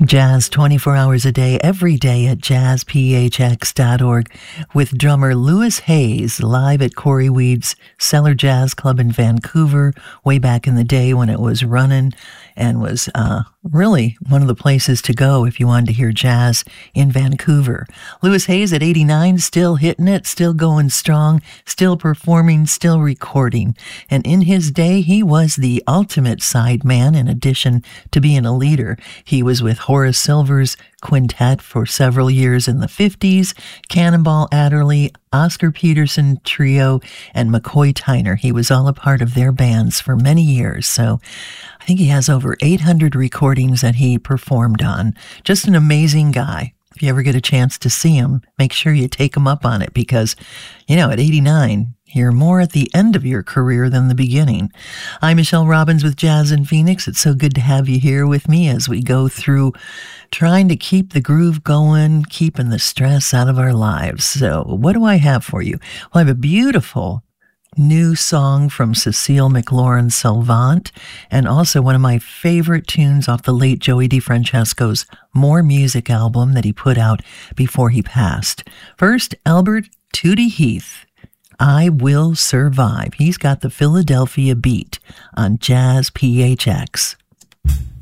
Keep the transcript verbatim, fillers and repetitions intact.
Jazz twenty-four hours a day, every day at jazz p h x dot org with drummer Louis Hayes live at Corey Weed's Cellar Jazz Club in Vancouver way back in the day when it was running and was uh, really one of the places to go if you wanted to hear jazz in Vancouver. Louis Hayes at eighty-nine, still hitting it, still going strong, still performing, still recording. And in his day, he was the ultimate sideman in addition to being a leader. He was with Horace Silver's quintet for several years in the fifties, Cannonball Adderley, Oscar Peterson Trio, and McCoy Tyner. He was all a part of their bands for many years, so I think he has over eight hundred recordings that he performed on. Just an amazing guy. If you ever get a chance to see him, make sure you take him up on it because, you know, at eighty-nine, you're more at the end of your career than the beginning. I'm Michelle Robbins with Jazz in Phoenix. It's so good to have you here with me as we go through trying to keep the groove going, keeping the stress out of our lives. So what do I have for you? Well, I have a beautiful new song from Cecile McLaurin Salvant, and also one of my favorite tunes off the late Joey DeFrancesco's More Music album that he put out before he passed. First, Albert Tootie Heath, I Will Survive. He's got the Philadelphia beat on Jazz P H X.